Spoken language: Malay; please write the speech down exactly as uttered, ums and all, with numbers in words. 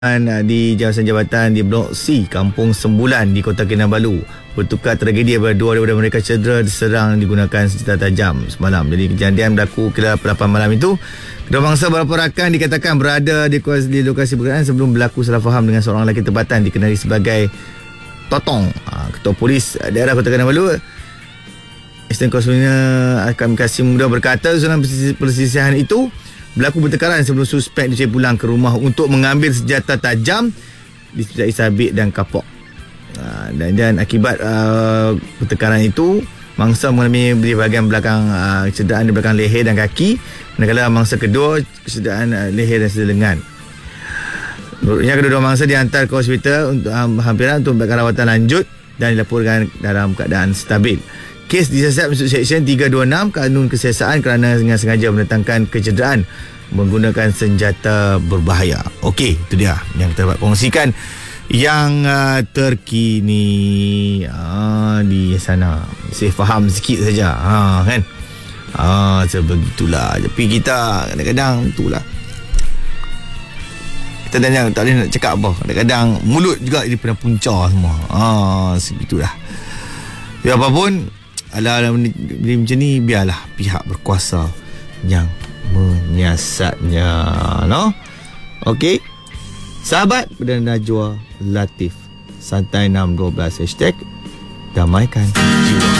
di kawasan jabatan di Blok C, Kampung Sembulan di Kota Kinabalu bertukar tragedi apabila dua daripada mereka cedera diserang digunakan senjata tajam semalam. Jadi kejadian berlaku kira lapan malam itu. Kedua bangsa beberapa rakan dikatakan berada di, di lokasi perkara sebelum berlaku salah faham dengan seorang lelaki tempatan dikenali sebagai Totong. Ketua Polis Daerah Kota Kinabalu Asisten Konsulnya Akam Kasim Muda berkata susunan perselisihan itu berlaku bertekaran sebelum suspek dicari pulang ke rumah untuk mengambil senjata tajam disertai sabit dan kapok. Uh, dan, dan akibat uh, pertekaran itu, mangsa mengalami di bahagian belakang uh, cederaan di belakang leher dan kaki, manakala mangsa kedua cederaan uh, leher dan selengan. Menurutnya kedua-dua mangsa dihantar ke hospital untuk um, hampiran untuk mendapatkan rawatan lanjut dan dilaporkan dalam keadaan stabil. Kes disiasat masuk Seksyen tiga dua enam Kanun Kesiasaan kerana dengan sengaja mendatangkan kecederaan menggunakan senjata berbahaya. Okey, itu dia yang kita dapat kongsikan yang uh, terkini uh, di sana. Saya faham sikit saja, ha, kan? Ah, sebegitulah. Tapi kita kadang-kadang itulah. Kita kadang tak boleh nak cakap apa. Kadang-kadang mulut juga dia pernah punca semua. Ah, sebegitulah. Ya, apapun Alah, benda macam ni biarlah pihak berkuasa yang menyiasatnya, no? Okey. Sahabat dan Najwa Latif, Santai enam dua belas hashtag damaikan jiwa.